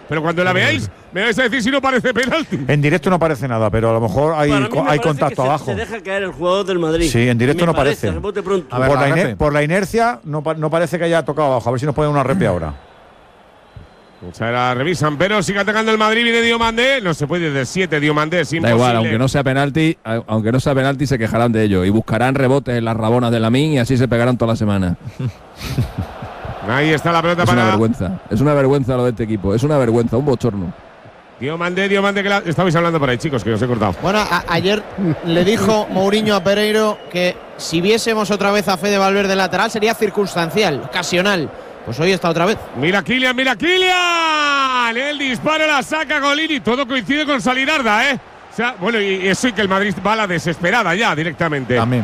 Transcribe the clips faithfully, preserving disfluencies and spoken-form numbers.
pero cuando la veáis, me vais a decir si no parece penalti. En directo no parece nada, pero a lo mejor hay, hay contacto se, abajo. Se deja caer el jugador del Madrid. Sí, en directo no parece. A ver, por, la iner por la inercia, no, no parece que haya tocado abajo. A ver si nos ponen una repe ahora. O sea, la revisan, pero sigue atacando el Madrid, viene Diomandé. No se puede de siete, Diomandé, es imposible. Da igual, aunque no sea penalti, aunque no sea penalti, se quejarán de ello y buscarán rebotes en las rabonas de Lamine y así se pegarán toda la semana. Ahí está la pelota es para… Es una vergüenza, es una vergüenza lo de este equipo, es una vergüenza, un bochorno. Diomandé, Diomandé, que la… estabais hablando por ahí, chicos, que os he cortado. Bueno, a ayer le dijo Mourinho a Pereiro que si viésemos otra vez a Fede Valverde lateral sería circunstancial, ocasional. Pues hoy está otra vez. Mira Kylian, mira Kylian. El disparo la saca Golini. Todo coincide con Salinarda, ¿eh? O sea, bueno, y eso y que el Madrid va a la desesperada ya directamente. También.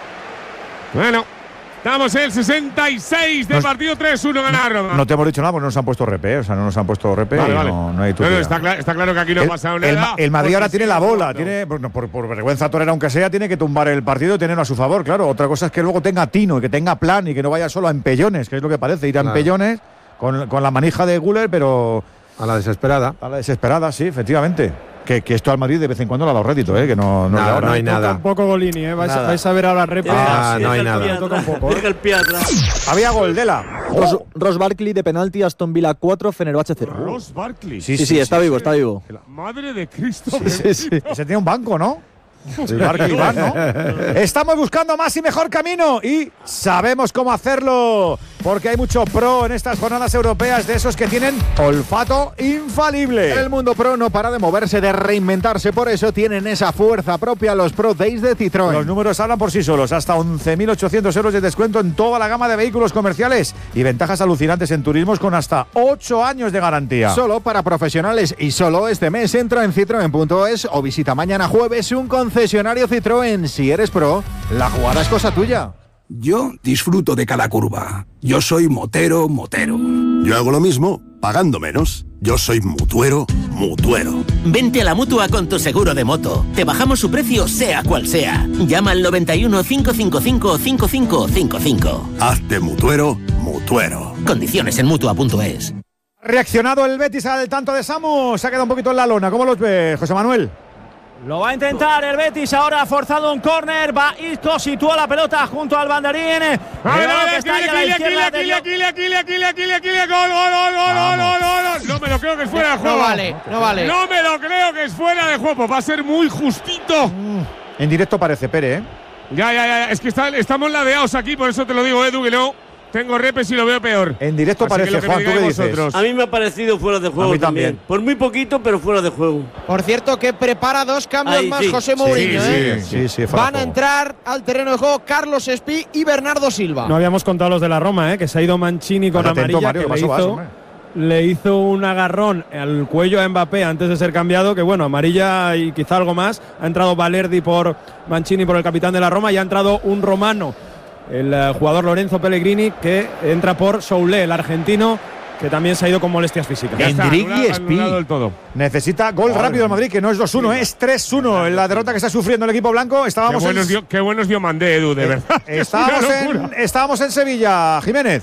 Bueno, estamos en el sesenta y seis del partido, tres uno gana Roma. No te hemos dicho nada porque no nos han puesto repe, o sea, no nos han puesto repe. Vale, vale. No, no hay no, no, está, cl está claro que aquí no el, ha pasado el, nada. El Madrid ahora tiene la bola, tiene por, por, por vergüenza torera aunque sea, tiene que tumbar el partido y tenerlo a su favor, claro. Otra cosa es que luego tenga tino y que tenga plan y que no vaya solo a empellones, que es lo que parece, ir a claro. empellones con, con la manija de Güler, pero… A la desesperada. A la desesperada, sí, efectivamente. Que, que esto al Madrid de vez en cuando le ha dado rédito, ¿eh? Que no, no, no, no hay nada. Un poco Golini, ¿eh? Vais, vais a ver ahora repa. Ah, no hay nada. Toca un poco, ¿eh? el pie atrás. Había gol de la… Ross, Ross Barkley de penalti, Aston Villa cuatro, Fenerbahce cero. Ross Barkley. Sí, sí, sí, sí está sí, vivo, sí. está vivo. Madre de Cristo. Sí, sí, sí. Ese tiene un banco, ¿no? El Barkley Van, ¿no? Estamos buscando más y mejor camino y sabemos cómo hacerlo, porque hay mucho pro en estas jornadas europeas, de esos que tienen olfato infalible. El mundo pro no para de moverse, de reinventarse, por eso tienen esa fuerza propia los Pro Days de Citroën. Los números hablan por sí solos, hasta once mil ochocientos euros de descuento en toda la gama de vehículos comerciales y ventajas alucinantes en turismos con hasta ocho años de garantía. Solo para profesionales y solo este mes. Entra en citroen punto es o visita mañana jueves un concesionario Citroën. Si eres pro, la jugada es cosa tuya. Yo disfruto de cada curva. Yo soy motero, motero. Yo hago lo mismo, pagando menos. Yo soy mutuero, mutuero. Vente a la Mutua con tu seguro de moto. Te bajamos su precio sea cual sea. Llama al noventa y uno, cinco cinco cinco, cinco cinco cinco cinco. Hazte mutuero, mutuero. Condiciones en mutua punto es. Reaccionado el Betis al tanto de Samu. Se ha quedado un poquito en la lona. ¿Cómo los ves, José Manuel? Lo va a intentar el Betis, ahora ha forzado un córner, va Isco, sitúa la pelota junto al banderín. A ver, a ver, Aquile, Aquile, Aquile, Aquile, Aquile, Aquile, Aquile, gol, gol, gol, gol, gol, gol. No me lo creo que es fuera de juego. No vale, no vale. No me lo creo que es fuera de juego, va a ser muy justito. En directo parece, Pere, ¿eh? Ya, ya, ya, es que está, estamos ladeados aquí, por eso te lo digo, Edu, que no tengo repes y lo veo peor. En directo Así parece, que Juan, ¿tú qué dices? A mí me ha parecido fuera de juego a mí también. también. Por muy poquito, pero fuera de juego. Por cierto, que prepara dos cambios Ahí, más sí. José Mourinho, sí, ¿eh? Sí, sí, sí, Van a entrar al terreno de juego Carlos Espí y Bernardo Silva. No habíamos contado los de la Roma, ¿eh? Que se ha ido Mancini con Atento, amarilla, Mario, que que le pasó, hizo, vas, le hizo un agarrón al cuello a Mbappé antes de ser cambiado, que bueno, amarilla y quizá algo más. Ha entrado Valerdi por Mancini, por el capitán de la Roma, y ha entrado un romano, el uh, jugador Lorenzo Pellegrini, que entra por Soule, el argentino, que también se ha ido con molestias físicas. Endrick y Espí. Necesita gol Madre rápido el Madrid, que no es dos uno, sí. Es tres uno. En la derrota que está sufriendo el equipo blanco. Estábamos qué, buenos en… dio, qué buenos dio Mandé, Edu, de eh, verdad. Estábamos en, estábamos en Sevilla, Jiménez.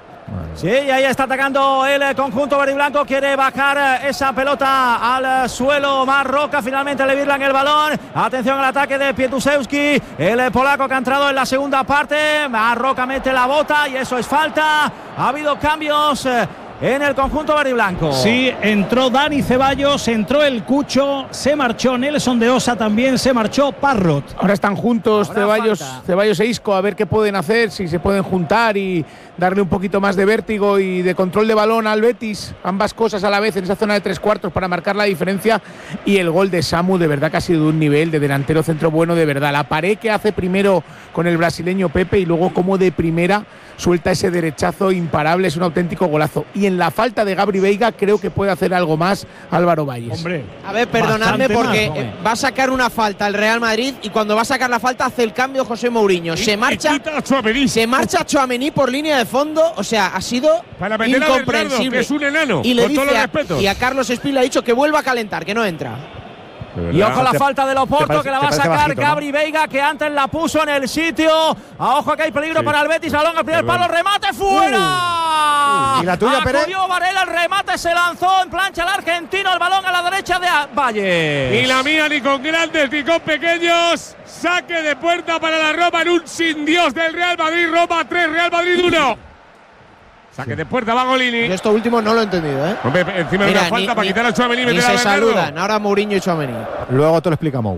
Sí, y ahí está atacando el conjunto verde y blanco. Quiere bajar esa pelota al suelo. Marroca, finalmente le virlan el balón. Atención al ataque de Pietusewski, el polaco que ha entrado en la segunda parte. Marroca mete la bota y eso es falta. Ha habido cambios en el conjunto verde y blanco. Sí, entró Dani Ceballos, entró el Cucho, se marchó Nelson de Osa, también se marchó Parrot. Ahora están juntos Ceballos, Ceballos e Isco, a ver qué pueden hacer, si se pueden juntar y darle un poquito más de vértigo y de control de balón al Betis, ambas cosas a la vez en esa zona de tres cuartos para marcar la diferencia. Y el gol de Samu, de verdad que ha sido de un nivel de delantero centro bueno, de verdad. La pared que hace primero con el brasileño Pepe y luego como de primera suelta ese derechazo imparable, es un auténtico golazo. Y en la falta de Gabri Veiga creo que puede hacer algo más Álvaro Valles. Hombre, a ver, perdonadme porque más, va a sacar una falta el Real Madrid y cuando va a sacar la falta hace el cambio José Mourinho. Se marcha se marcha Tchouaméni por línea de fondo, o sea, ha sido para meter incomprensible. A Bernardo, que es un enano, y le con dice todos los a, respetos. Y a Carlos Espí le ha dicho que vuelva a calentar, que no entra. Y ojo la falta de Loporto, parece, que la va a sacar bajito, Gabri, ¿no? Veiga, que antes la puso en el sitio. A ojo que hay peligro sí. para el Betis. Balón al primer palo, remate fuera. Varela. ¿Y la tuya, Pérez? Acudió Varela, el remate se lanzó en plancha el argentino, el balón a la derecha de Valle. Y la mía ni con grandes ni con pequeños. Saque de puerta para la Roma en un sin Dios del Real Madrid. Roma tres, Real Madrid uno. Saque de puerta, va Golini. Yo esto último no lo he entendido, ¿eh? Hombre, encima de una falta ni, para quitar a Tchouaméni y ni meter a se Bernardo. saludan, ahora Mourinho y Tchouaméni. Luego te lo explica Mou.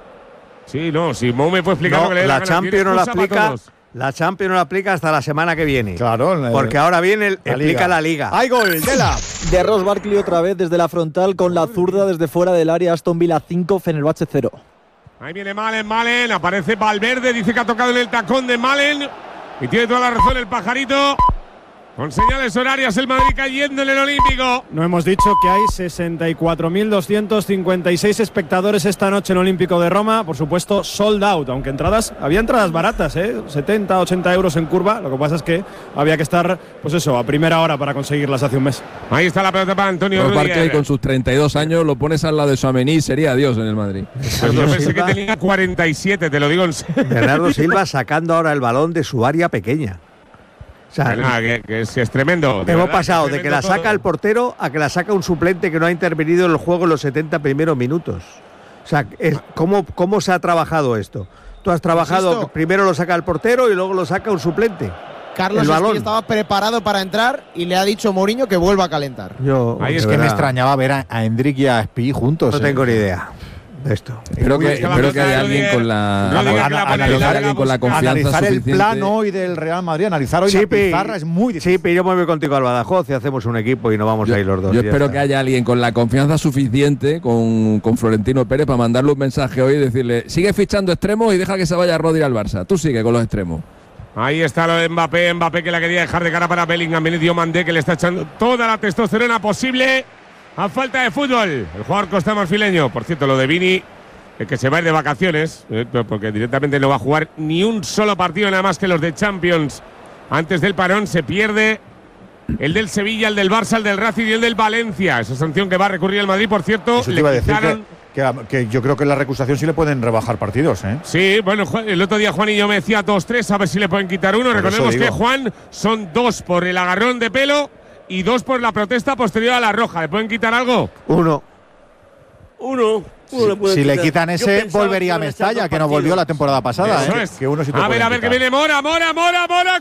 Sí, no, si Mou me puede explicar No, lo que le dé la gana. Champions Tiene no la excusa para aplica. todos. La Champions no la aplica hasta la semana que viene. Claro. Porque ahora viene el, la explica Liga. la Liga. ¡Hay gol! ¡Dela! De Ross Barkley otra vez desde la frontal con la zurda desde fuera del área. Aston Villa cinco, Fenerbahce cero. Ahí viene Malen, Malen. Aparece Valverde. Dice que ha tocado en el tacón de Malen. Y tiene toda la razón el pajarito. Con señales horarias el Madrid cayendo en el Olímpico. No hemos dicho que hay sesenta y cuatro mil doscientos cincuenta y seis espectadores esta noche en Olímpico de Roma. Por supuesto, sold out, aunque entradas, había entradas baratas, ¿eh? setenta, ochenta euros en curva. Lo que pasa es que había que estar, pues eso, a primera hora para conseguirlas hace un mes. Ahí está la pelota para Antonio Ross Rudiger. Barkley con sus treinta y dos años lo pones al lado de Tchouaméni y sería Dios en el Madrid. Pues yo pensé que tenía cuarenta y siete, te lo digo en serio. Bernardo Silva sacando ahora el balón de su área pequeña. O sea, que, nada, que, que es, es tremendo. hemos pasado de que la saca todo. el portero a que la saca un suplente que no ha intervenido en el juego en los setenta primeros minutos. O sea, es, ¿cómo, ¿cómo se ha trabajado esto? Tú has trabajado, Insisto. primero lo saca el portero y luego lo saca un suplente. Carlos El balón. Esquí estaba preparado para entrar y le ha dicho Mourinho que vuelva a calentar. Yo, Ahí de es que me verdad, extrañaba ver a, a Endrick y a Espí juntos. No eh. tengo ni idea de esto. Espero que, Es que la espero que pelota haya de alguien Rudiger- con la, Rudiger con- que la pone analizar al lado de alguien con la la confianza Analizar el suficiente. plan hoy del Real Madrid, analizar hoy Sí, la Pi. pizarra es muy difícil. Sí, pero yo me voy contigo al Badajoz y hacemos un equipo y no vamos Yo, a ir los dos. yo y ya espero está. que haya alguien con la confianza suficiente con, con Florentino Pérez para mandarle un mensaje hoy y decirle: sigue fichando extremos y deja que se vaya Rodri al Barça. Tú sigue con los extremos. Ahí está lo de Mbappé, Mbappé que la quería dejar de cara para Bellingham. Viene Diomandé que le está echando toda la testosterona posible a falta de fútbol. El jugador costamarfileño, por cierto, lo de Vini, el que se va a ir de vacaciones, eh, porque directamente no va a jugar ni un solo partido nada más que los de Champions antes del parón. Se pierde el del Sevilla, el del Barça, el del Racing y el del Valencia. Esa sanción que va a recurrir el Madrid, por cierto, Eso te le iba a decir quitaron. que, que, que yo creo que en la recusación sí le pueden rebajar partidos, ¿eh? Sí, bueno, Juan- el otro día Juan y yo me decía dos tres, a ver si le pueden quitar uno. Por eso Recordemos que digo. Juan son dos por el agarrón de pelo y dos por la protesta posterior a la roja. ¿Le pueden quitar algo? Uno. Uno. uno le puede Si le quitar. quitan Yo ese, pensaba volvería a iban echar Mestalla, dos que no volvió partidos. la temporada pasada. Eso ¿eh? es. Que uno sí te a ver, pueden a ver, que quitar. viene Mora, Mora, Mora, Mora,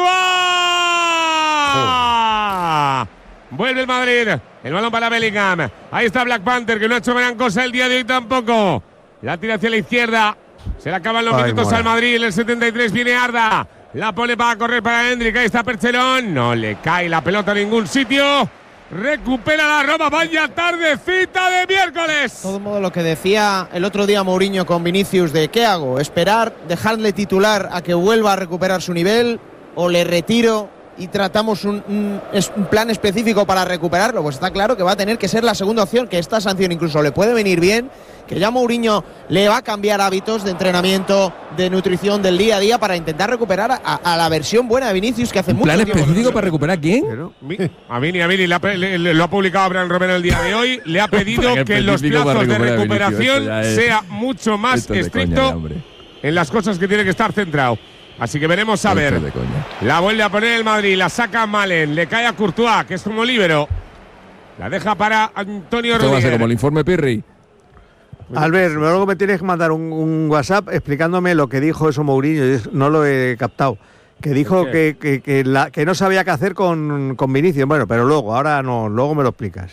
Courtois. Vuelve el Madrid. El balón para Bellingham. Ahí está Black Panther, que no ha hecho gran cosa el día de hoy tampoco. La tira hacia la izquierda. Se le acaban los Ay, minutos Mora. al Madrid. En el setenta y tres viene Arda. La pone para correr para Hendrik. Ahí está Percherón. No le cae la pelota a ningún sitio. Recupera la Roma. Vaya tardecita de miércoles. De todo modo, lo que decía el otro día Mourinho con Vinicius de ¿qué hago? ¿Esperar, dejarle titular a que vuelva a recuperar su nivel o le retiro y tratamos un, un- es- un plan específico para recuperarlo? Pues está claro que va a tener que ser la segunda opción, que esta sanción incluso le puede venir bien, que ya Mourinho le va a cambiar hábitos de entrenamiento, de nutrición del día a día para intentar recuperar a, a la versión buena de Vinicius que hace mucho ¿Plan tiempo que no específico se- para recuperar a quién? Mi- A Vini, a Vini, le ha pe- le- le- lo ha publicado Abraham Romero el día de hoy. Le ha pedido Plan que en los específico para plazos de recuperar a Vinicius, recuperación esto ya es- sea mucho más esto es de estricto coña, hombre. en las cosas que tiene que estar centrado. Así que veremos a Esto ver. es de coña. La vuelve a poner el Madrid, la saca Malen, le cae a Courtois, que es como líbero. La deja para Antonio Esto va a ser Rudiger. como el informe Pirri. Albert, luego me tienes que mandar un, un WhatsApp explicándome lo que dijo eso Mourinho. Yo no lo he captado. Que dijo ¿El que, que, que, la- que no sabía qué hacer con, con Vinicius. Bueno, pero luego, ahora no, luego me lo explicas.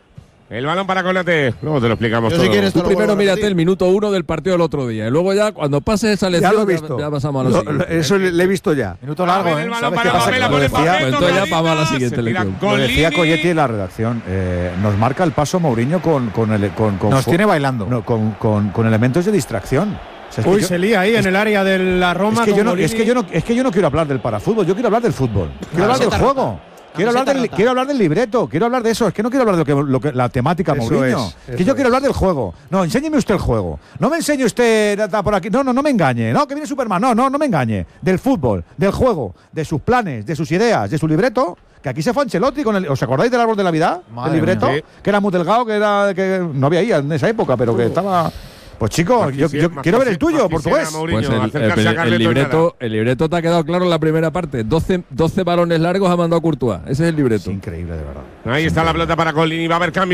El balón para Konate. Luego te lo explicamos Yo todo. si quieres te Tú lo primero vuelvo a mírate repetir. el minuto uno del partido del otro día. Y luego ya, cuando pase esa Ya lección, lo he visto. ya, pasamos a lo Lo- siguiente. lo- eso le, le he visto ya. Minuto A largo, ver, ¿eh? el balón ¿Sabes para qué pasa? Mbappé, Que la lo pone decía, Mbappé, Pues entonces ya tocadita, vamos a la siguiente se tira lección. con lo decía Lini. Colletti en la redacción. eh, nos marca el paso Mourinho con, con, el, con, con Nos fo- tiene bailando. no, con, con, con elementos de distracción. O sea, es que Uy, yo- se lía ahí en el área de la es Roma. que, yo con no, Golini. es, que yo no, es que yo no quiero hablar del parafútbol, yo quiero hablar del fútbol. Quiero hablar del Camiseta juego. rota. Quiero hablar, Camiseta del, rota. quiero hablar del libreto, quiero hablar de eso. Es que no quiero hablar de lo que, lo que- la temática Eso Mourinho. es, Es que eso yo quiero es. hablar del juego. No, enséñeme usted el juego. No me enseñe usted nada por aquí. No, no, no me engañe. No, que viene Superman. No, no, no me engañe. Del fútbol, del juego, de sus planes, de sus ideas, de su libreto. Que aquí se fue Ancelotti con el. ¿Os acordáis del árbol de Navidad? Madre el libreto. mía. Que era muy delgado, que era. que no había ahí en esa época, pero que estaba. Pues chico, yo, yo quiero ver el tuyo, portugués. Pues el, el, el, libreto, el libreto te ha quedado claro en la primera parte. doce, doce balones largos ha mandado Courtois. Ese es el libreto. Es increíble, de verdad. Ahí está la pelota para Collini. Va a haber cambio.